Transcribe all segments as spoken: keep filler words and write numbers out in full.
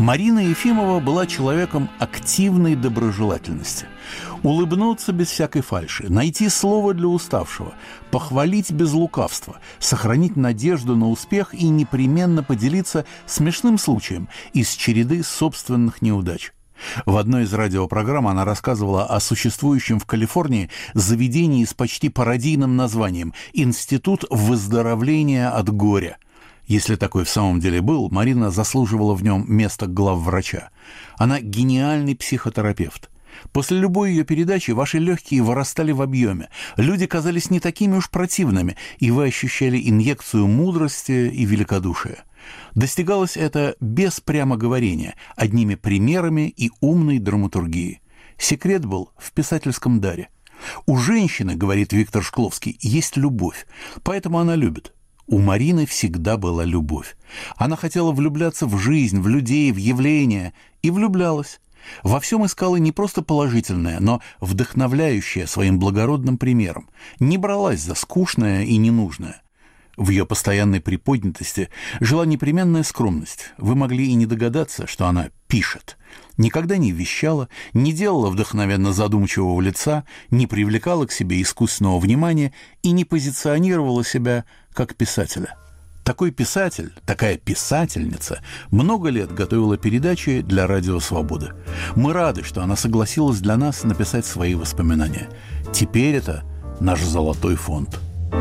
Марина Ефимова была человеком активной доброжелательности. Улыбнуться без всякой фальши, найти слово для уставшего, похвалить без лукавства, сохранить надежду на успех и непременно поделиться смешным случаем из череды собственных неудач. В одной из радиопрограмм она рассказывала о существующем в Калифорнии заведении с почти пародийным названием «Институт выздоровления от горя». Если такой в самом деле был, Марина заслуживала в нем место главврача. Она гениальный психотерапевт. После любой ее передачи ваши легкие вырастали в объеме, люди казались не такими уж противными, и вы ощущали инъекцию мудрости и великодушия. Достигалось это без прямоговорения, одними примерами и умной драматургией. Секрет был в писательском даре. У женщины, говорит Виктор Шкловский, есть любовь, поэтому она любит. У Марины всегда была любовь. Она хотела влюбляться в жизнь, в людей, в явления, и влюблялась. Во всем искала не просто положительное, но вдохновляющее своим благородным примером. Не бралась за скучное и ненужное. В ее постоянной приподнятости жила непременная скромность. Вы могли и не догадаться, что она пишет. Никогда не вещала, не делала вдохновенно задумчивого лица, не привлекала к себе искусственного внимания и не позиционировала себя как писателя. Такой писатель, такая писательница много лет готовила передачи для Радио Свобода. Мы рады, что она согласилась для нас написать свои воспоминания. Теперь это наш золотой фонд.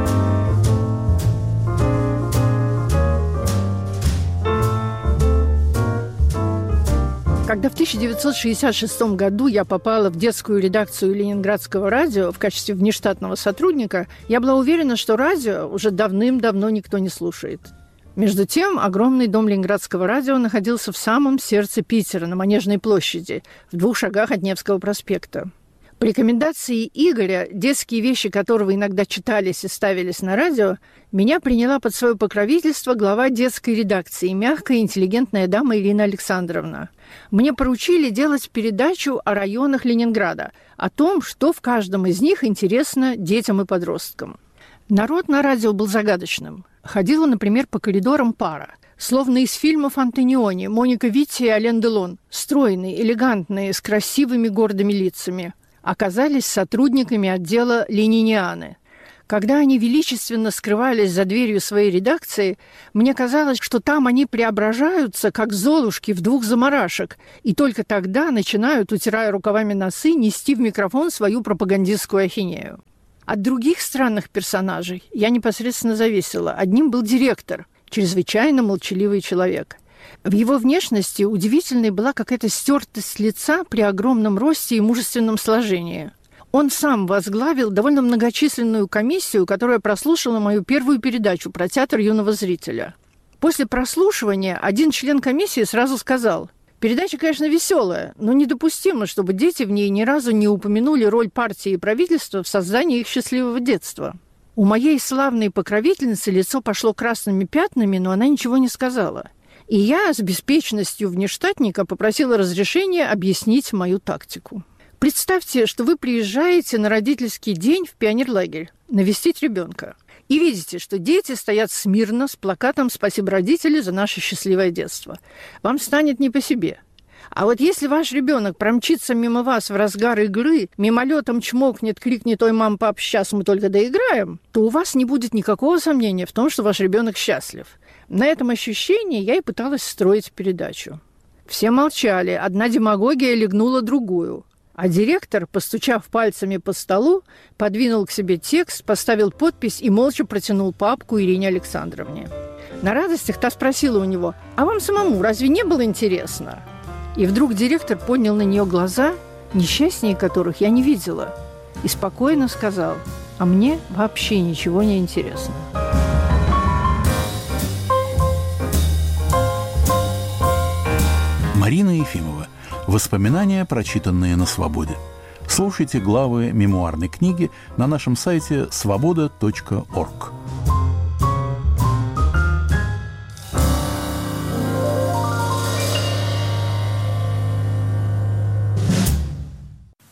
Когда в тысяча девятьсот шестьдесят шестом году я попала в детскую редакцию Ленинградского радио в качестве внештатного сотрудника, я была уверена, что радио уже давным-давно никто не слушает. Между тем, огромный дом Ленинградского радио находился в самом сердце Питера, на Манежной площади, в двух шагах от Невского проспекта. По рекомендации Игоря, детские вещи которого иногда читались и ставились на радио, меня приняла под свое покровительство глава детской редакции, мягкая и интеллигентная дама Ирина Александровна. Мне поручили делать передачу о районах Ленинграда, о том, что в каждом из них интересно детям и подросткам. Народ на радио был загадочным. Ходила, например, по коридорам пара. Словно из фильмов Антониони, Моника Витти и Ален Делон. Стройные, элегантные, с красивыми гордыми лицами. Оказались сотрудниками отдела «Ленинианы». Когда они величественно скрывались за дверью своей редакции, мне казалось, что там они преображаются, как золушки в двух замарашек, и только тогда начинают, утирая рукавами носы, нести в микрофон свою пропагандистскую ахинею. От других странных персонажей я непосредственно зависела. Одним был директор, чрезвычайно молчаливый человек. В его внешности удивительной была какая-то стертость лица при огромном росте и мужественном сложении. Он сам возглавил довольно многочисленную комиссию, которая прослушала мою первую передачу про театр юного зрителя. После прослушивания один член комиссии сразу сказал: «Передача, конечно, веселая, но недопустимо, чтобы дети в ней ни разу не упомянули роль партии и правительства в создании их счастливого детства». У моей славной покровительницы лицо пошло красными пятнами, но она ничего не сказала. И я с беспечностью внештатника попросила разрешения объяснить мою тактику. Представьте, что вы приезжаете на родительский день в пионерлагерь навестить ребенка и видите, что дети стоят смирно с плакатом «Спасибо, родители, за наше счастливое детство». Вам станет не по себе. А вот если ваш ребенок промчится мимо вас в разгар игры, мимолетом чмокнет, крикнет: «Ой, мам, пап, сейчас мы только доиграем», то у вас не будет никакого сомнения в том, что ваш ребенок счастлив. На этом ощущении я и пыталась строить передачу. Все молчали, одна демагогия легнула другую. А директор, постучав пальцами по столу, подвинул к себе текст, поставил подпись и молча протянул папку Ирине Александровне. На радостях та спросила у него: «А вам самому разве не было интересно?» И вдруг директор поднял на нее глаза, несчастнее которых я не видела, и спокойно сказал: «А мне вообще ничего не интересно». Марина Ефимова. Воспоминания, прочитанные на свободе. Слушайте главы мемуарной книги на нашем сайте свобода точка орг.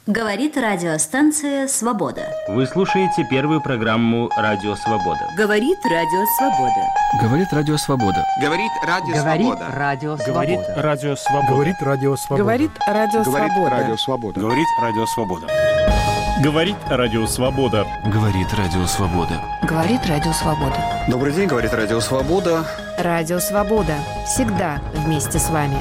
Говорит радиостанция «Свобода». Вы слушаете первую программу «Радио Свобода». Говорит Радио Свобода. Говорит Радио Свобода. Говорит Радио Свобода. Говорит Радио Свобода. Говорит Радио Свобода. Говорит Радио Свобода. Говорит Радио Свобода. Говорит Радио Свобода. Говорит Радио Свобода. Говорит Радио Свобода. Добрый день, говорит Радио Свобода. Радио Свобода. Всегда вместе с вами.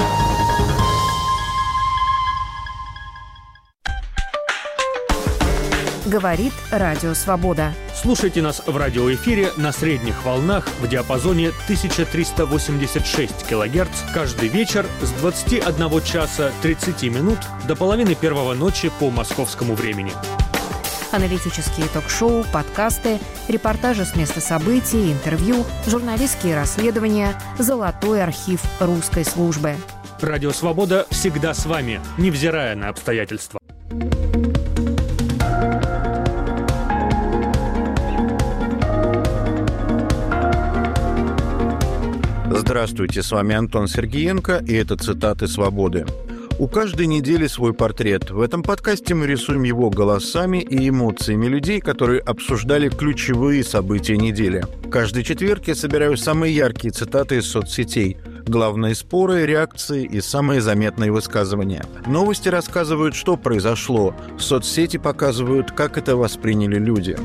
Говорит Радио Свобода. Слушайте нас в радиоэфире на средних волнах в диапазоне тысяча триста восемьдесят шесть килогерц каждый вечер с двадцати одного часа тридцати минут до половины первого ночи по московскому времени. Аналитические ток-шоу, подкасты, репортажи с места событий, интервью, журналистские расследования, золотой архив русской службы. Радио Свобода всегда с вами, невзирая на обстоятельства. Здравствуйте, с вами Антон Сергеенко, и это цитаты «Свободы». У каждой недели свой портрет. В этом подкасте мы рисуем его голосами и эмоциями людей, которые обсуждали ключевые события недели. Каждый четверг я собираю самые яркие цитаты из соцсетей, главные споры, реакции и самые заметные высказывания. Новости рассказывают, что произошло. Соцсети показывают, как это восприняли люди.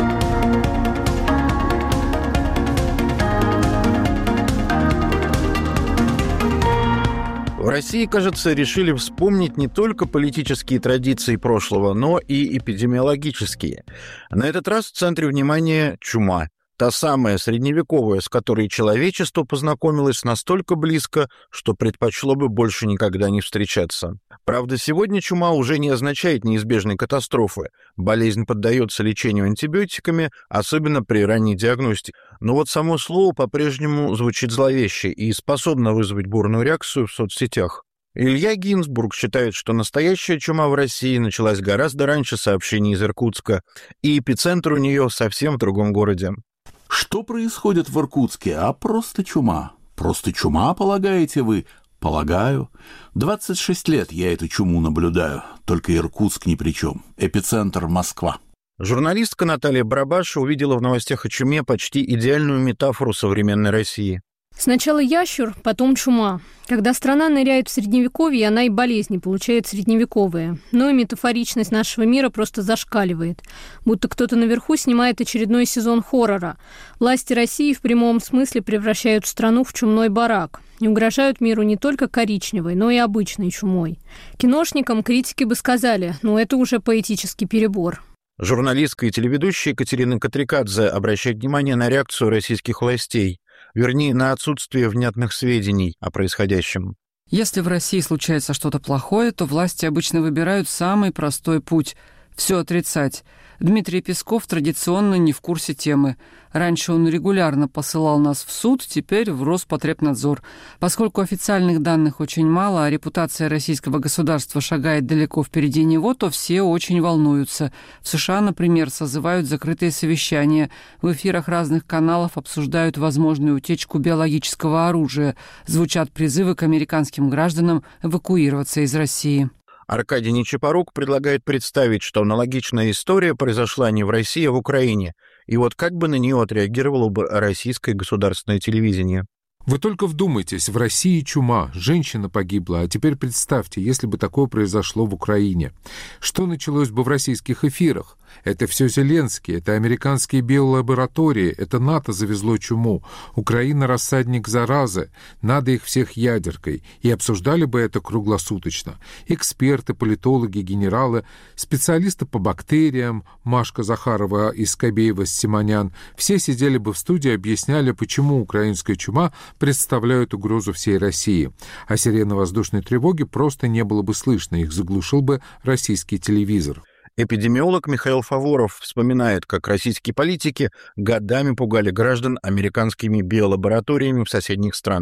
В России, кажется, решили вспомнить не только политические традиции прошлого, но и эпидемиологические. На этот раз в центре внимания чума. Та самая средневековая, с которой человечество познакомилось настолько близко, что предпочло бы больше никогда не встречаться. Правда, сегодня чума уже не означает неизбежной катастрофы. Болезнь поддается лечению антибиотиками, особенно при ранней диагностике. Но вот само слово по-прежнему звучит зловеще и способно вызвать бурную реакцию в соцсетях. Илья Гинзбург считает, что настоящая чума в России началась гораздо раньше сообщений из Иркутска, и эпицентр у нее совсем в другом городе. Что происходит в Иркутске? А просто чума. Просто чума, полагаете вы? Полагаю. двадцать шесть лет я эту чуму наблюдаю. Только Иркутск ни при чем. Эпицентр Москва. Журналистка Наталья Барабаша увидела в новостях о чуме почти идеальную метафору современной России. Сначала ящур, потом чума. Когда страна ныряет в средневековье, она и болезни получает средневековые. Но и метафоричность нашего мира просто зашкаливает. Будто кто-то наверху снимает очередной сезон хоррора. Власти России в прямом смысле превращают страну в чумной барак. И угрожают миру не только коричневой, но и обычной чумой. Киношникам критики бы сказали, ну это уже поэтический перебор. Журналистка и телеведущая Екатерина Катрикадзе обращает внимание на реакцию российских властей. Вернее, на отсутствие внятных сведений о происходящем. Если в России случается что-то плохое, то власти обычно выбирают самый простой путь – все отрицать. Дмитрий Песков традиционно не в курсе темы. Раньше он регулярно посылал нас в суд, теперь в Роспотребнадзор. Поскольку официальных данных очень мало, а репутация российского государства шагает далеко впереди него, то все очень волнуются. В США, например, созывают закрытые совещания. В эфирах разных каналов обсуждают возможную утечку биологического оружия. Звучат призывы к американским гражданам эвакуироваться из России. Аркадий Нечипорук предлагает представить, что аналогичная история произошла не в России, а в Украине. И вот как бы на нее отреагировало бы российское государственное телевидение? Вы только вдумайтесь, в России чума, женщина погибла, а теперь представьте, если бы такое произошло в Украине. Что началось бы в российских эфирах? Это все Зеленский, это американские биолаборатории, это НАТО завезло чуму, Украина рассадник заразы, надо их всех ядеркой. И обсуждали бы это круглосуточно. Эксперты, политологи, генералы, специалисты по бактериям, Машка Захарова и Скобеева-Симонян, все сидели бы в студии и объясняли, почему украинская чума представляют угрозу всей России. А сирены воздушной тревоги просто не было бы слышно, их заглушил бы российский телевизор. Эпидемиолог Михаил Фаворов вспоминает, как российские политики годами пугали граждан американскими биолабораториями в соседних странах.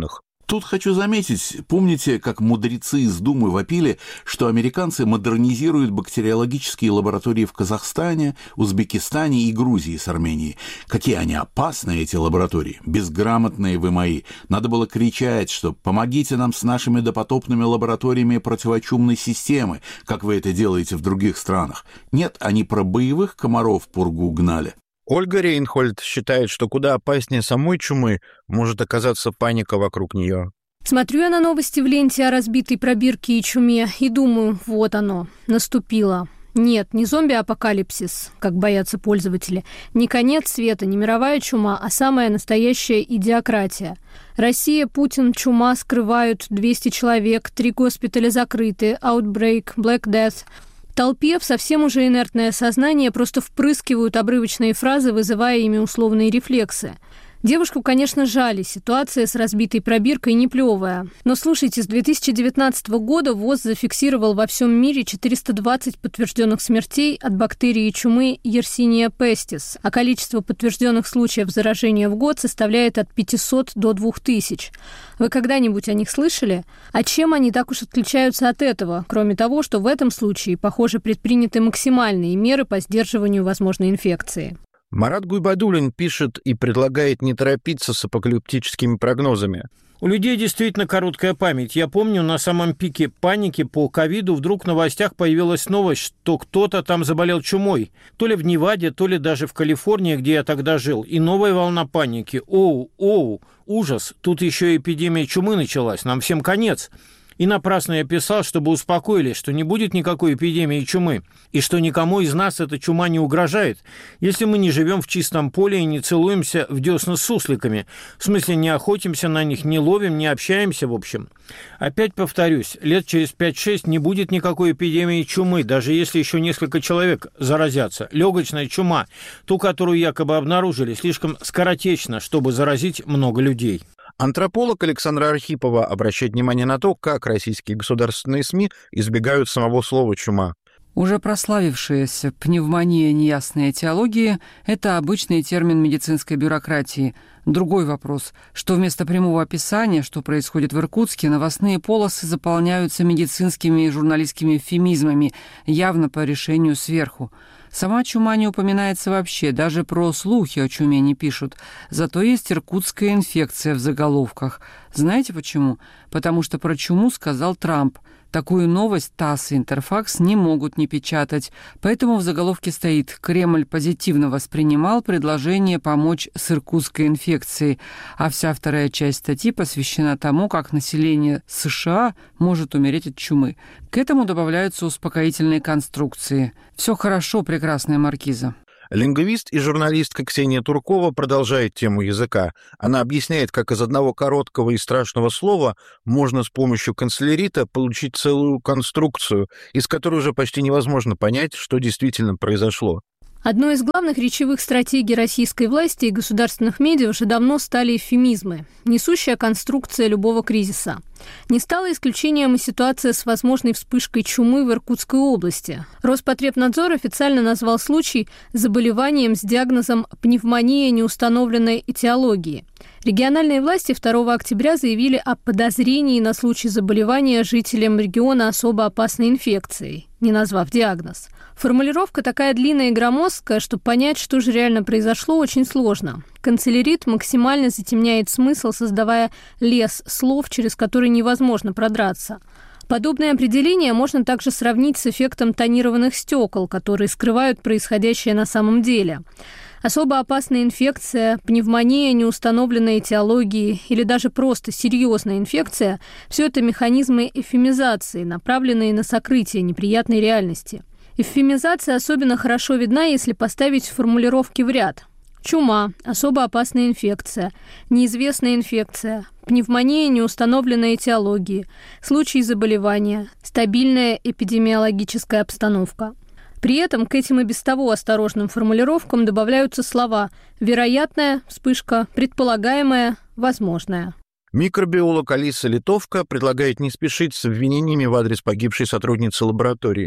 Тут хочу заметить, помните, как мудрецы из Думы вопили, что американцы модернизируют бактериологические лаборатории в Казахстане, Узбекистане и Грузии с Арменией? Какие они опасные, эти лаборатории, безграмотные вы мои. Надо было кричать, что помогите нам с нашими допотопными лабораториями противочумной системы, как вы это делаете в других странах. Нет, они про боевых комаров пургу гнали. Ольга Рейнхольд считает, что куда опаснее самой чумы может оказаться паника вокруг нее. Смотрю я на новости в ленте о разбитой пробирке и чуме и думаю, вот оно, наступило. Нет, не зомби-апокалипсис, как боятся пользователи, не конец света, не мировая чума, а самая настоящая идиократия. Россия, Путин, чума скрывают, двести человек, три госпиталя закрыты, Outbreak, Black Death. Толпе в совсем уже инертное сознание просто впрыскивают обрывочные фразы, вызывая ими условные рефлексы. Девушку, конечно, жали, ситуация с разбитой пробиркой не плевая. Но слушайте, с две тысячи девятнадцатого года ВОЗ зафиксировал во всем мире четыреста двадцать подтвержденных смертей от бактерии чумы Yersinia pestis, а количество подтвержденных случаев заражения в год составляет от пятисот до двух тысяч. Вы когда-нибудь о них слышали? А чем они так уж отличаются от этого, кроме того, что в этом случае, похоже, предприняты максимальные меры по сдерживанию возможной инфекции? Марат Гуйбадуллин пишет и предлагает не торопиться с апокалиптическими прогнозами. У людей действительно короткая память. Я помню, на самом пике паники по ковиду вдруг в новостях появилась новость, что кто-то там заболел чумой. То ли в Неваде, то ли даже в Калифорнии, где я тогда жил. И новая волна паники. Оу, оу, ужас. Тут еще эпидемия чумы началась. Нам всем конец. И напрасно я писал, чтобы успокоились, что не будет никакой эпидемии чумы, и что никому из нас эта чума не угрожает, если мы не живем в чистом поле и не целуемся в десна с сусликами. В смысле, не охотимся на них, не ловим, не общаемся, в общем. Опять повторюсь, лет через пять-шесть не будет никакой эпидемии чумы, даже если еще несколько человек заразятся. Легочная чума, ту, которую якобы обнаружили, слишком скоротечна, чтобы заразить много людей. Антрополог Александра Архипова обращает внимание на то, как российские государственные СМИ избегают самого слова «чума». Уже прославившаяся пневмония неясной этиологии – это обычный термин медицинской бюрократии. Другой вопрос, что вместо прямого описания, что происходит в Иркутске, новостные полосы заполняются медицинскими и журналистскими эвфемизмами, явно по решению сверху. Сама чума не упоминается вообще, даже про слухи о чуме не пишут. Зато есть иркутская инфекция в заголовках. Знаете почему? Потому что про чуму сказал Трамп. Такую новость ТАСС и Интерфакс не могут не печатать. Поэтому в заголовке стоит: «Кремль позитивно воспринимал предложение помочь с иркутской инфекцией». А вся вторая часть статьи посвящена тому, как население США может умереть от чумы. К этому добавляются успокоительные конструкции. Все хорошо, прекрасная маркиза. Лингвист и журналистка Ксения Туркова продолжает тему языка. Она объясняет, как из одного короткого и страшного слова можно с помощью канцелярита получить целую конструкцию, из которой уже почти невозможно понять, что действительно произошло. Одной из главных речевых стратегий российской власти и государственных медиа уже давно стали эвфемизмы, несущая конструкция любого кризиса. Не стала исключением и ситуация с возможной вспышкой чумы в Иркутской области. Роспотребнадзор официально назвал случай заболеванием с диагнозом пневмония неустановленной этиологии. Региональные власти второго октября заявили о подозрении на случай заболевания жителям региона особо опасной инфекцией, не назвав диагноз. Формулировка такая длинная и громоздкая, что понять, что же реально произошло, очень сложно. Канцелярит максимально затемняет смысл, создавая лес слов, через который невозможно продраться. Подобное определение можно также сравнить с эффектом тонированных стекол, которые скрывают происходящее на самом деле. Особо опасная инфекция, пневмония неустановленной этиологии или даже просто серьезная инфекция – все это механизмы эвфемизации, направленные на сокрытие неприятной реальности. Эвфемизация особенно хорошо видна, если поставить формулировки в ряд. Чума, особо опасная инфекция, неизвестная инфекция, пневмония неустановленной этиологии, случай заболевания, стабильная эпидемиологическая обстановка. При этом к этим и без того осторожным формулировкам добавляются слова «вероятная», «вспышка», «предполагаемая», «возможная». Микробиолог Алиса Литовка предлагает не спешить с обвинениями в адрес погибшей сотрудницы лаборатории.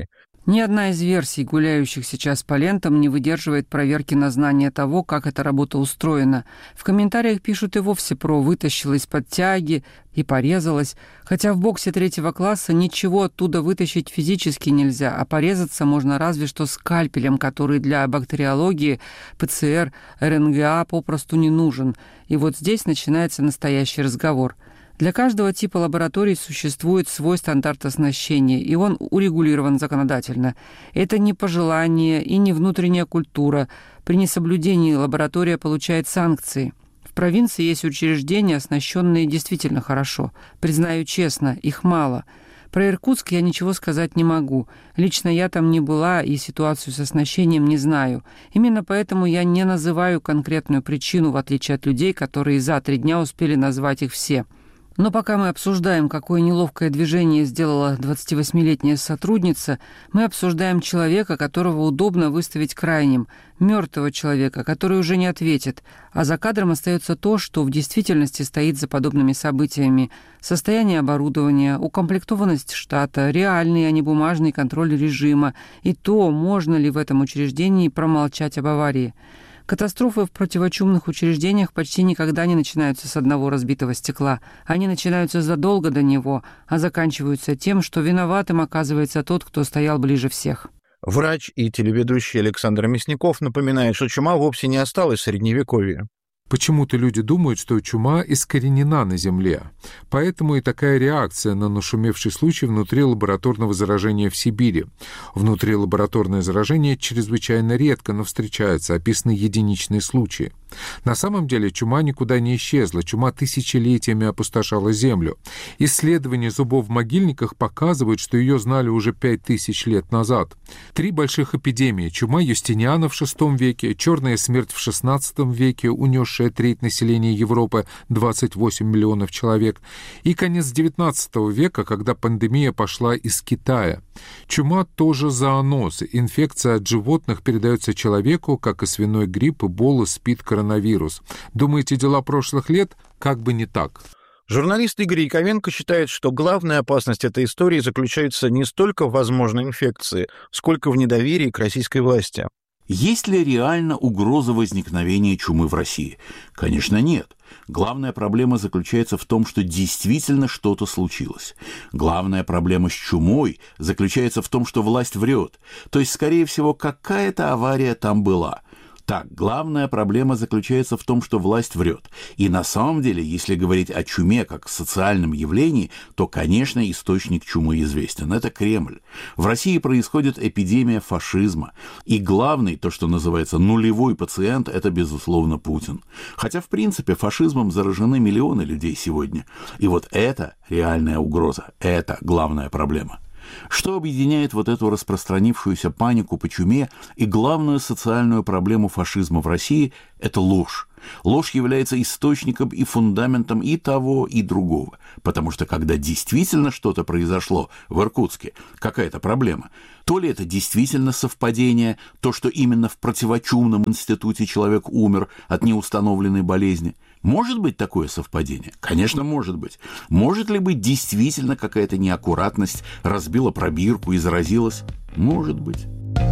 Ни одна из версий, гуляющих сейчас по лентам, не выдерживает проверки на знание того, как эта работа устроена. В комментариях пишут и вовсе про «вытащила из-под тяги» и «порезалась», хотя в боксе третьего класса ничего оттуда вытащить физически нельзя, а порезаться можно разве что скальпелем, который для бактериологии, ПЦР, РНГА попросту не нужен. И вот здесь начинается настоящий разговор. Для каждого типа лабораторий существует свой стандарт оснащения, и он урегулирован законодательно. Это не пожелание и не внутренняя культура. При несоблюдении лаборатория получает санкции. В провинции есть учреждения, оснащенные действительно хорошо. Признаю честно, их мало. Про Иркутск я ничего сказать не могу. Лично я там не была и ситуацию с оснащением не знаю. Именно поэтому я не называю конкретную причину, в отличие от людей, которые за три дня успели назвать их все. Но пока мы обсуждаем, какое неловкое движение сделала двадцативосьмилетняя сотрудница, мы обсуждаем человека, которого удобно выставить крайним, мертвого человека, который уже не ответит, а за кадром остается то, что в действительности стоит за подобными событиями: состояние оборудования, укомплектованность штата, реальный, а не бумажный контроль режима, и то, можно ли в этом учреждении промолчать об аварии. Катастрофы в противочумных учреждениях почти никогда не начинаются с одного разбитого стекла. Они начинаются задолго до него, а заканчиваются тем, что виноватым оказывается тот, кто стоял ближе всех. Врач и телеведущий Александр Мясников напоминает, что чума вовсе не осталась в Средневековье. Почему-то люди думают, что чума искоренена на Земле. Поэтому и такая реакция на нашумевший случай внутрилабораторного заражения в Сибири. Внутрилабораторное заражение чрезвычайно редко, но встречаются, описаны единичные случаи. На самом деле чума никуда не исчезла, чума тысячелетиями опустошала Землю. Исследования зубов в могильниках показывают, что ее знали уже пять тысяч лет назад. Три больших эпидемии: чума Юстиниана в шестом веке, черная смерть в шестнадцатом веке, унесшая треть населения Европы, двадцать восемь миллионов человек, и конец девятнадцатого века, когда пандемия пошла из Китая. Чума тоже зооноз. Инфекция от животных передается человеку, как и свиной грипп, эбола, СПИД, коронавирус. Думаете, дела прошлых лет? Как бы не так. Журналист Игорь Яковенко считает, что главная опасность этой истории заключается не столько в возможной инфекции, сколько в недоверии к российской власти. Есть ли реально угроза возникновения чумы в России? Конечно, нет. Главная проблема заключается в том, что действительно что-то случилось. Главная проблема с чумой заключается в том, что власть врет. То есть, скорее всего, какая-то авария там была. Так, главная проблема заключается в том, что власть врет. И на самом деле, если говорить о чуме как социальном явлении, то, конечно, источник чумы известен. Это Кремль. В России происходит эпидемия фашизма. И главный, то, что называется нулевой пациент, это, безусловно, Путин. Хотя, в принципе, фашизмом заражены миллионы людей сегодня. И вот это реальная угроза. Это главная проблема. Что объединяет вот эту распространившуюся панику по чуме и главную социальную проблему фашизма в России – это ложь. Ложь является источником и фундаментом и того, и другого. Потому что когда действительно что-то произошло в Иркутске, какая-то проблема, то ли это действительно совпадение, то, что именно в противочумном институте человек умер от неустановленной болезни. Может быть такое совпадение? Конечно, может быть. Может ли быть действительно какая-то неаккуратность, разбила пробирку и заразилась? Может быть.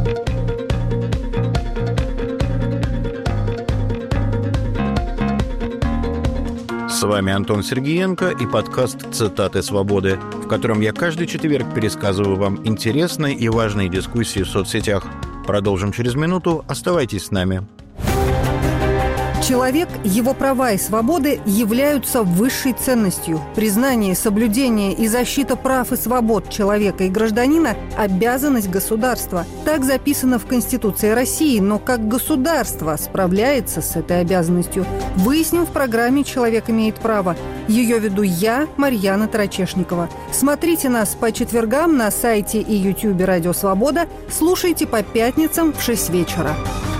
С вами Антон Сергеенко и подкаст «Цитаты свободы», в котором я каждый четверг пересказываю вам интересные и важные дискуссии в соцсетях. Продолжим через минуту. Оставайтесь с нами. Человек, его права и свободы являются высшей ценностью. Признание, соблюдение и защита прав и свобод человека и гражданина – обязанность государства. Так записано в Конституции России, но как государство справляется с этой обязанностью, выясним в программе «Человек имеет право». Ее веду я, Марьяна Тарачешникова. Смотрите нас по четвергам на сайте и ютубе «Радио Свобода», слушайте по пятницам в шесть вечера.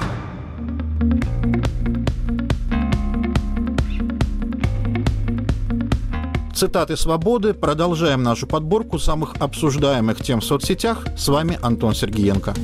Цитаты свободы. Продолжаем нашу подборку самых обсуждаемых тем в соцсетях. С вами Антон Сергеенко.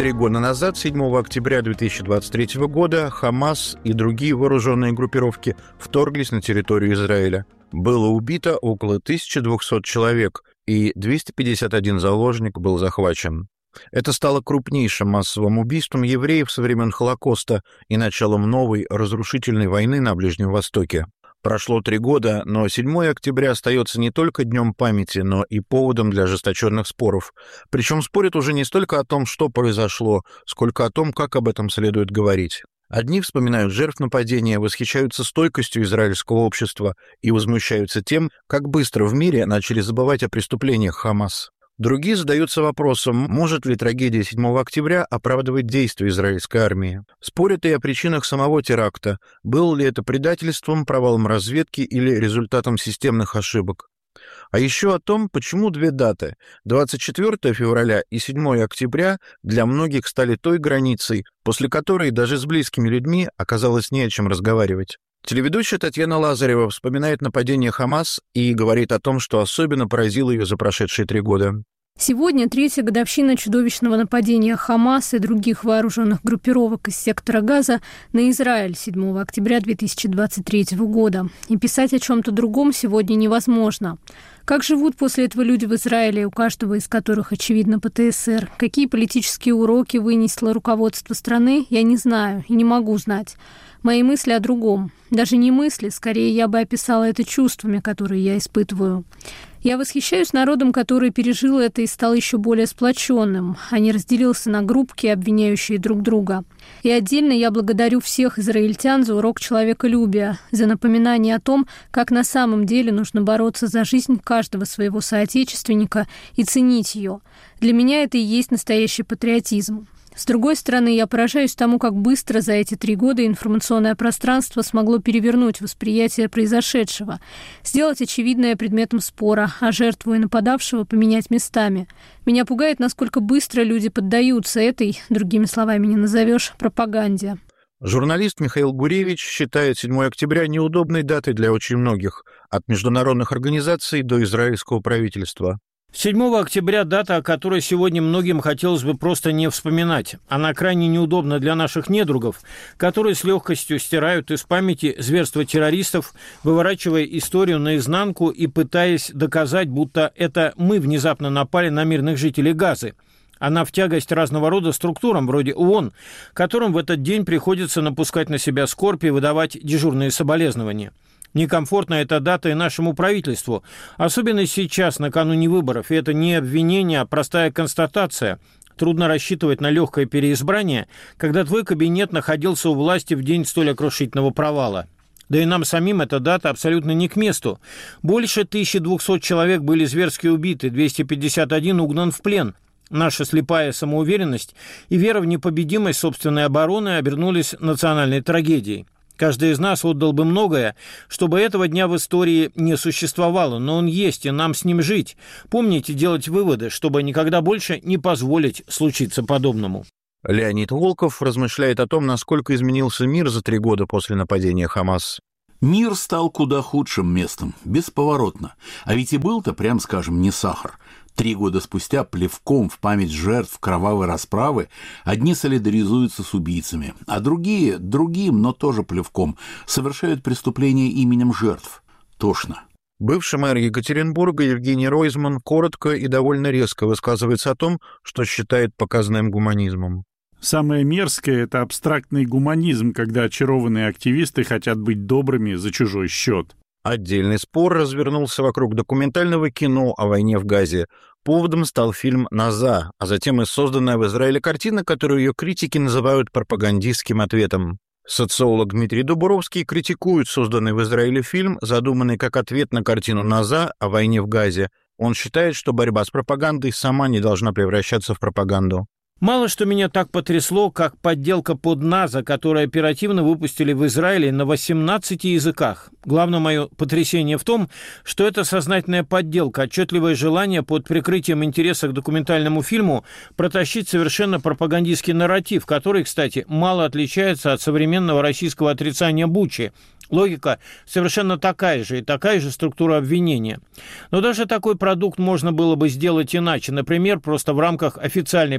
три года назад, седьмого октября две тысячи двадцать третьего года, Хамас и другие вооруженные группировки вторглись на территорию Израиля. Было убито около тысяча двести человек, и двести пятьдесят один заложник был захвачен. Это стало крупнейшим массовым убийством евреев со времен Холокоста и началом новой разрушительной войны на Ближнем Востоке. Прошло три года, но седьмого октября остается не только днем памяти, но и поводом для ожесточенных споров. Причем спорят уже не столько о том, что произошло, сколько о том, как об этом следует говорить. Одни вспоминают жертв нападения, восхищаются стойкостью израильского общества и возмущаются тем, как быстро в мире начали забывать о преступлениях Хамас. Другие задаются вопросом, может ли трагедия седьмого октября оправдывать действия израильской армии. Спорят и о причинах самого теракта, было ли это предательством, провалом разведки или результатом системных ошибок. А еще о том, почему две даты – двадцать четвёртого февраля и седьмого октября для многих стали той границей, после которой даже с близкими людьми оказалось не о чем разговаривать. Телеведущая Татьяна Лазарева вспоминает нападение Хамас и говорит о том, что особенно поразило ее за прошедшие три года. Сегодня третья годовщина чудовищного нападения Хамас и других вооруженных группировок из сектора Газа на Израиль седьмого октября две тысячи двадцать третьего года. И писать о чем-то другом сегодня невозможно. Как живут после этого люди в Израиле, у каждого из которых, очевидно, ПТСР? Какие политические уроки вынесло руководство страны, я не знаю и не могу знать. Мои мысли о другом. Даже не мысли, скорее я бы описала это чувствами, которые я испытываю. Я восхищаюсь народом, который пережил это и стал еще более сплоченным, а не разделился на группки, обвиняющие друг друга. И отдельно я благодарю всех израильтян за урок человеколюбия, за напоминание о том, как на самом деле нужно бороться за жизнь каждого своего соотечественника и ценить ее. Для меня это и есть настоящий патриотизм. С другой стороны, я поражаюсь тому, как быстро за эти три года информационное пространство смогло перевернуть восприятие произошедшего, сделать очевидное предметом спора, а жертву и нападавшего поменять местами. Меня пугает, насколько быстро люди поддаются этой, другими словами не назовешь, пропаганде. Журналист Михаил Гуревич считает седьмого октября неудобной датой для очень многих, от международных организаций до израильского правительства. седьмого октября – дата, о которой сегодня многим хотелось бы просто не вспоминать. Она крайне неудобна для наших недругов, которые с легкостью стирают из памяти зверства террористов, выворачивая историю наизнанку и пытаясь доказать, будто это мы внезапно напали на мирных жителей Газы. Она в тягость разного рода структурам, вроде ООН, которым в этот день приходится напускать на себя скорбь и выдавать дежурные соболезнования. Некомфортна эта дата и нашему правительству, особенно сейчас, накануне выборов. И это не обвинение, а простая констатация. Трудно рассчитывать на легкое переизбрание, когда твой кабинет находился у власти в день столь окрушительного провала. Да и нам самим эта дата абсолютно не к месту. Больше тысячи двухсот человек были зверски убиты, двести пятьдесят один угнан в плен. Наша слепая самоуверенность и вера в непобедимость собственной обороны обернулись национальной трагедией. Каждый из нас отдал бы многое, чтобы этого дня в истории не существовало, но он есть, и нам с ним жить. Помните делать выводы, чтобы никогда больше не позволить случиться подобному. Леонид Волков размышляет о том, насколько изменился мир за три года после нападения Хамас. Мир стал куда худшим местом, бесповоротно. А ведь и был-то, прям скажем, не сахар. Три года спустя плевком в память жертв кровавой расправы одни солидаризуются с убийцами, а другие, другим, но тоже плевком, совершают преступления именем жертв. Тошно. Бывший мэр Екатеринбурга Евгений Ройзман коротко и довольно резко высказывается о том, что считает показным гуманизмом. Самое мерзкое – это абстрактный гуманизм, когда очарованные активисты хотят быть добрыми за чужой счет. Отдельный спор развернулся вокруг документального кино о войне в Газе. Поводом стал фильм «Наза», а затем и созданная в Израиле картина, которую ее критики называют пропагандистским ответом. Социолог Дмитрий Дубровский критикует созданный в Израиле фильм, задуманный как ответ на картину «Наза» о войне в Газе. Он считает, что борьба с пропагандой сама не должна превращаться в пропаганду. Мало что меня так потрясло, как подделка под НАЗа, которую оперативно выпустили в Израиле на восемнадцати языках. Главное мое потрясение в том, что это сознательная подделка, отчетливое желание под прикрытием интереса к документальному фильму протащить совершенно пропагандистский нарратив, который, кстати, мало отличается от современного российского отрицания Бучи. Логика совершенно такая же, и такая же структура обвинения. Но даже такой продукт можно было бы сделать иначе, например, просто в рамках официальной полемики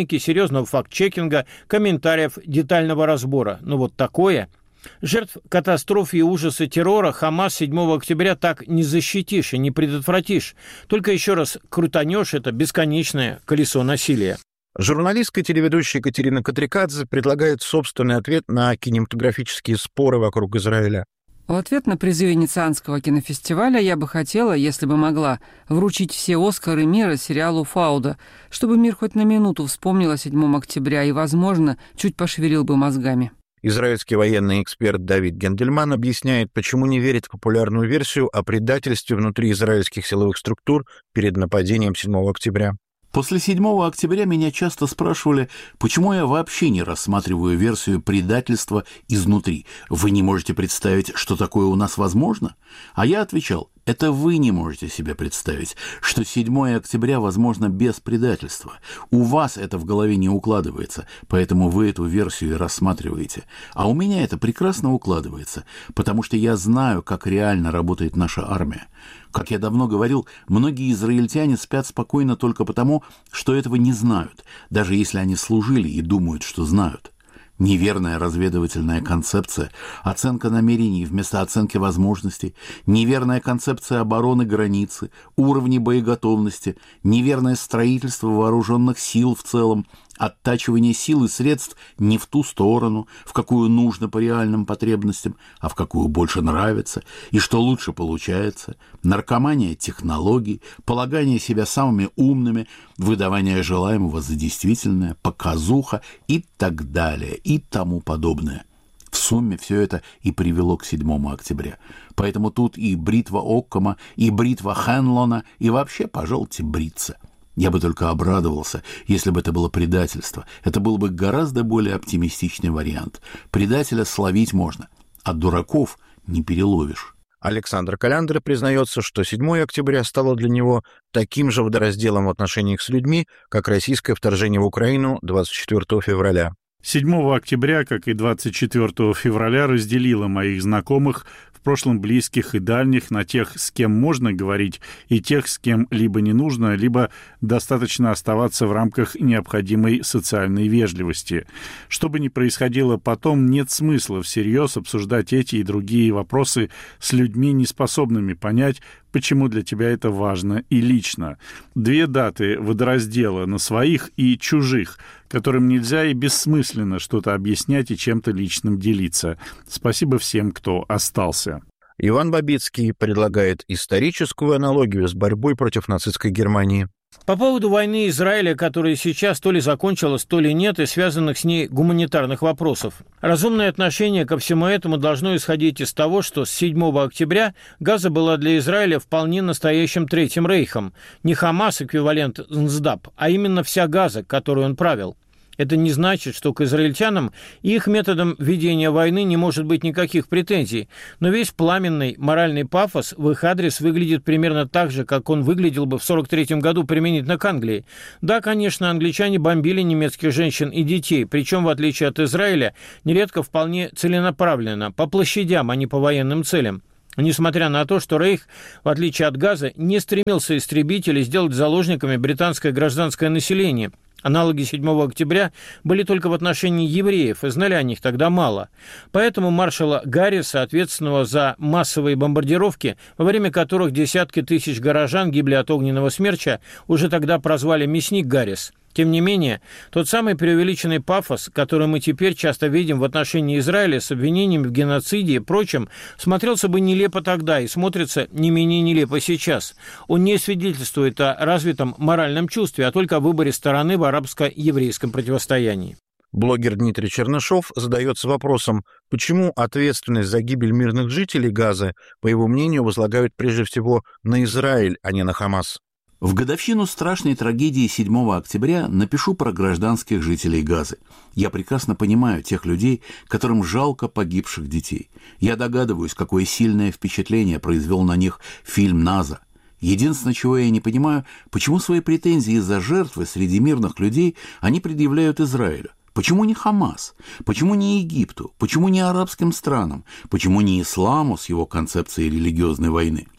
подготовки, серьезного факт-чекинга, комментариев, детального разбора. Но вот такое... Жертв катастрофы и ужаса террора Хамас седьмого октября так не защитишь и не предотвратишь. Только еще раз крутанешь это бесконечное колесо насилия. Журналистка и телеведущая Екатерина Катрикадзе предлагает собственный ответ на кинематографические споры вокруг Израиля. В ответ на призыв Венецианского кинофестиваля я бы хотела, если бы могла, вручить все «Оскары» мира сериалу «Фауда», чтобы мир хоть на минуту вспомнил о седьмом октября и, возможно, чуть пошевелил бы мозгами. Израильский военный эксперт Давид Гендельман объясняет, почему не верит в популярную версию о предательстве внутри израильских силовых структур перед нападением седьмого октября. После седьмого октября меня часто спрашивали, почему я вообще не рассматриваю версию предательства изнутри. Вы не можете представить, что такое у нас возможно? А я отвечал, это вы не можете себе представить, что седьмого октября возможно без предательства. У вас это в голове не укладывается, поэтому вы эту версию и рассматриваете. А у меня это прекрасно укладывается, потому что я знаю, как реально работает наша армия. Как я давно говорил, многие израильтяне спят спокойно только потому, что этого не знают, даже если они служили и думают, что знают. Неверная разведывательная концепция, оценка намерений вместо оценки возможностей, неверная концепция обороны границы, уровни боеготовности, неверное строительство вооруженных сил в целом, оттачивание сил и средств не в ту сторону, в какую нужно по реальным потребностям, а в какую больше нравится, и что лучше получается, наркомания технологий, полагание себя самыми умными, выдавание желаемого за действительное, показуха и так далее, и тому подобное. В сумме все это и привело к седьмому октября. Поэтому тут и бритва Оккама, и бритва Хенлона, и вообще, пожалуйте, бриться. Я бы только обрадовался, если бы это было предательство. Это был бы гораздо более оптимистичный вариант. Предателя словить можно, а дураков не переловишь. Александр Каляндр признается, что седьмого октября стало для него таким же водоразделом в отношениях с людьми, как российское вторжение в Украину двадцать четвёртого февраля. седьмого октября, как и двадцать четвёртого февраля, разделило моих знакомых, в прошлом близких и дальних, на тех, с кем можно говорить, и тех, с кем либо не нужно, либо достаточно оставаться в рамках необходимой социальной вежливости. Что бы ни происходило потом, нет смысла всерьез обсуждать эти и другие вопросы с людьми, неспособными понять, почему для тебя это важно и лично. Две даты водораздела на своих и чужих, которым нельзя и бессмысленно что-то объяснять и чем-то личным делиться. Спасибо всем, кто остался. Иван Бабицкий предлагает историческую аналогию с борьбой против нацистской Германии. По поводу войны Израиля, которая сейчас то ли закончилась, то ли нет, и связанных с ней гуманитарных вопросов. Разумное отношение ко всему этому должно исходить из того, что с седьмого октября Газа была для Израиля вполне настоящим Третьим Рейхом. Не Хамас, эквивалент НСДАП, а именно вся Газа, которую он правил. Это не значит, что к израильтянам и их методам ведения войны не может быть никаких претензий, но весь пламенный моральный пафос в их адрес выглядит примерно так же, как он выглядел бы в сорок третьем году применительно к Англии. Да, конечно, англичане бомбили немецких женщин и детей, причем, в отличие от Израиля, нередко вполне целенаправленно, по площадям, а не по военным целям. Несмотря на то, что Рейх, в отличие от Газа, не стремился истребить или сделать заложниками британское гражданское население. Аналоги седьмого октября были только в отношении евреев, и знали о них тогда мало. Поэтому маршала Гарриса, ответственного за массовые бомбардировки, во время которых десятки тысяч горожан гибли от огненного смерча, уже тогда прозвали «Мясник Гаррис». Тем не менее, тот самый преувеличенный пафос, который мы теперь часто видим в отношении Израиля с обвинениями в геноциде и прочем, смотрелся бы нелепо тогда и смотрится не менее нелепо сейчас. Он не свидетельствует о развитом моральном чувстве, а только о выборе стороны в арабско-еврейском противостоянии. Блогер Дмитрий Чернышов задается вопросом, почему ответственность за гибель мирных жителей Газы, по его мнению, возлагают прежде всего на Израиль, а не на Хамас. В годовщину страшной трагедии седьмого октября напишу про гражданских жителей Газы. Я прекрасно понимаю тех людей, которым жалко погибших детей. Я догадываюсь, какое сильное впечатление произвел на них фильм «Наза». Единственное, чего я не понимаю, почему свои претензии из-за жертвы среди мирных людей они предъявляют Израилю. Почему не Хамас? Почему не Египту? Почему не арабским странам? Почему не исламу с его концепцией религиозной войны?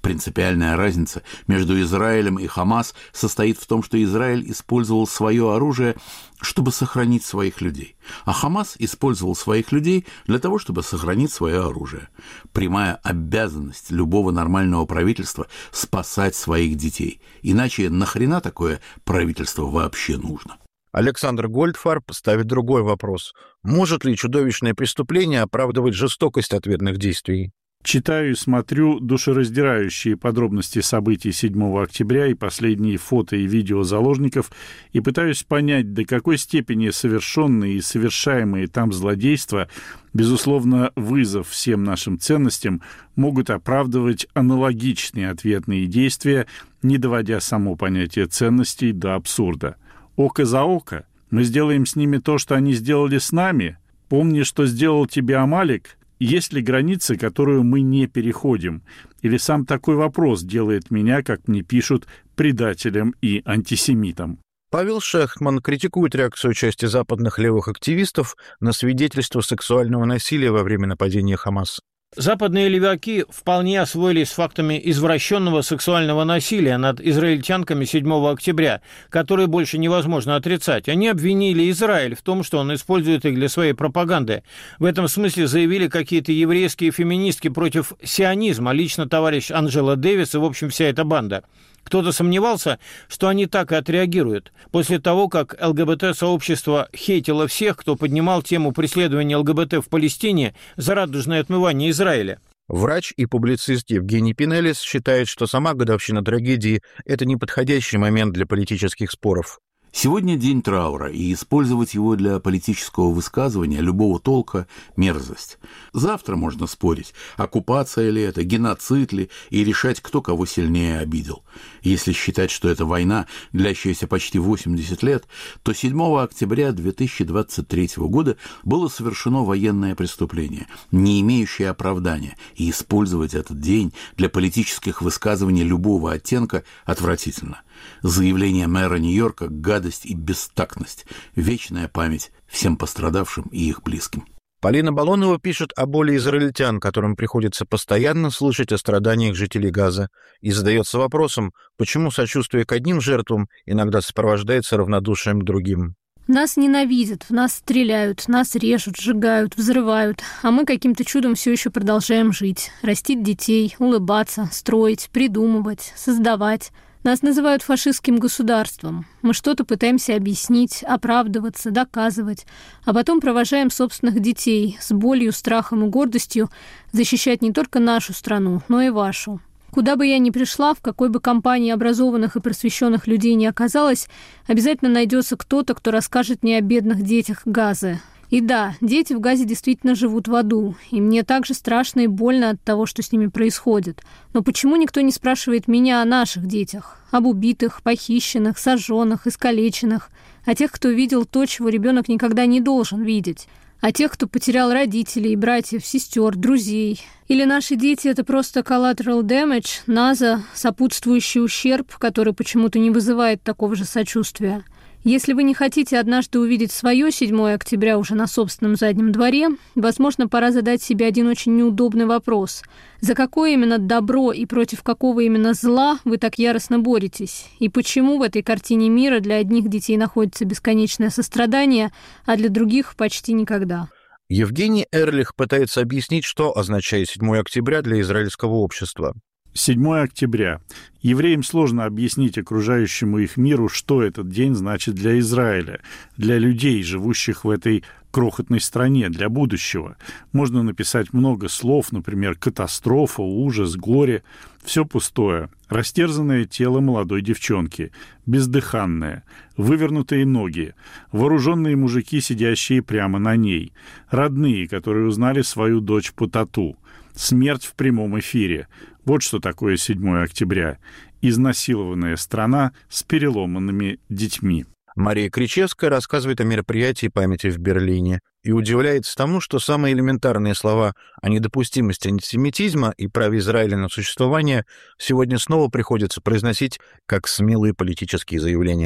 Принципиальная разница между Израилем и Хамас состоит в том, что Израиль использовал свое оружие, чтобы сохранить своих людей, а Хамас использовал своих людей для того, чтобы сохранить свое оружие. Прямая обязанность любого нормального правительства – спасать своих детей. Иначе нахрена такое правительство вообще нужно? Александр Гольдфарб ставит другой вопрос. Может ли чудовищное преступление оправдывать жестокость ответных действий? Читаю и смотрю душераздирающие подробности событий седьмого октября и последние фото и видео заложников и пытаюсь понять, до какой степени совершенные и совершаемые там злодейства, безусловно, вызов всем нашим ценностям, могут оправдывать аналогичные ответные действия, не доводя само понятие ценностей до абсурда. Око за око. Мы сделаем с ними то, что они сделали с нами. Помни, что сделал тебе Амалик. Есть ли граница, которую мы не переходим? Или сам такой вопрос делает меня, как мне пишут, предателем и антисемитом? Павел Шехтман критикует реакцию части западных левых активистов на свидетельство сексуального насилия во время нападения Хамас. Западные леваки вполне освоились с фактами извращенного сексуального насилия над израильтянками седьмого октября, которые больше невозможно отрицать. Они обвинили Израиль в том, что он использует их для своей пропаганды. В этом смысле заявили какие-то еврейские феминистки против сионизма, лично товарищ Анджела Дэвис и, в общем, вся эта банда. Кто-то сомневался, что они так и отреагируют. После того, как ЛГБТ-сообщество хейтило всех, кто поднимал тему преследования ЛГБТ в Палестине за радужное отмывание Израиля. Врач и публицист Евгений Пинелис считает, что сама годовщина трагедии – это неподходящий момент для политических споров. Сегодня день траура, и использовать его для политического высказывания любого толка – мерзость. Завтра можно спорить, оккупация ли это, геноцид ли, и решать, кто кого сильнее обидел. Если считать, что это война, длящаяся почти восемьдесят лет, то седьмого октября две тысячи двадцать третьего года было совершено военное преступление, не имеющее оправдания, и использовать этот день для политических высказываний любого оттенка отвратительно. Заявление мэра Нью-Йорка – гадость и бестактность, вечная память всем пострадавшим и их близким. Полина Балонова пишет о боли израильтян, которым приходится постоянно слышать о страданиях жителей Газа, и задается вопросом, почему сочувствие к одним жертвам иногда сопровождается равнодушием к другим. Нас ненавидят, в нас стреляют, нас режут, сжигают, взрывают, а мы каким-то чудом все еще продолжаем жить, растить детей, улыбаться, строить, придумывать, создавать. Нас называют фашистским государством. Мы что-то пытаемся объяснить, оправдываться, доказывать, а потом провожаем собственных детей с болью, страхом и гордостью защищать не только нашу страну, но и вашу. Куда бы я ни пришла, в какой бы компании образованных и просвещенных людей ни оказалась, обязательно найдется кто-то, кто расскажет мне о бедных детях Газы. И да, дети в Газе действительно живут в аду, и мне также страшно и больно от того, что с ними происходит. Но почему никто не спрашивает меня о наших детях? Об убитых, похищенных, сожженных, искалеченных, о тех, кто видел то, чего ребенок никогда не должен видеть, о тех, кто потерял родителей, братьев, сестер, друзей. Или наши дети – это просто collateral damage, наза, сопутствующий ущерб, который почему-то не вызывает такого же сочувствия. Если вы не хотите однажды увидеть свое седьмое октября уже на собственном заднем дворе, возможно, пора задать себе один очень неудобный вопрос. За какое именно добро и против какого именно зла вы так яростно боретесь? И почему в этой картине мира для одних детей находится бесконечное сострадание, а для других почти никогда? Евгений Эрлих пытается объяснить, что означает седьмое октября для израильского общества. седьмое октября. Евреям сложно объяснить окружающему их миру, что этот день значит для Израиля, для людей, живущих в этой крохотной стране, для будущего. Можно написать много слов, например, катастрофа, ужас, горе. Все пустое. Растерзанное тело молодой девчонки, бездыханное, вывернутые ноги, вооруженные мужики, сидящие прямо на ней, родные, которые узнали свою дочь по тату, смерть в прямом эфире. Вот что такое седьмое октября. Изнасилованная страна с переломанными детьми. Мария Кричевская рассказывает о мероприятии памяти в Берлине и удивляется тому, что самые элементарные слова о недопустимости антисемитизма и праве Израиля на существование сегодня снова приходится произносить как смелые политические заявления.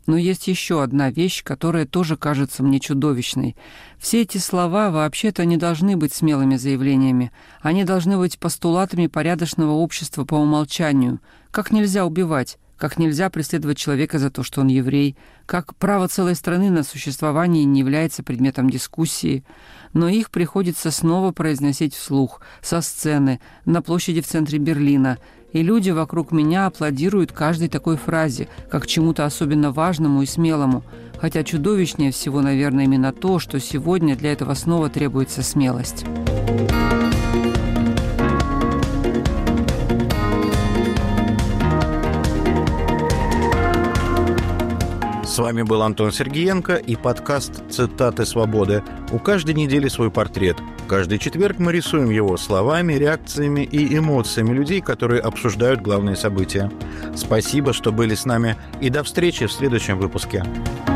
Но есть еще одна вещь, которая тоже кажется мне чудовищной. Все эти слова вообще-то не должны быть смелыми заявлениями. Они должны быть постулатами порядочного общества по умолчанию. Как нельзя убивать, как нельзя преследовать человека за то, что он еврей, как право целой страны на существование не является предметом дискуссии. Но их приходится снова произносить вслух, со сцены, на площади в центре Берлина. И люди вокруг меня аплодируют каждой такой фразе, как чему-то особенно важному и смелому. Хотя чудовищнее всего, наверное, именно то, что сегодня для этого снова требуется смелость. С вами был Антон Сергеенко и подкаст «Цитаты свободы». У каждой недели свой портрет. Каждый четверг мы рисуем его словами, реакциями и эмоциями людей, которые обсуждают главные события. Спасибо, что были с нами, и до встречи в следующем выпуске.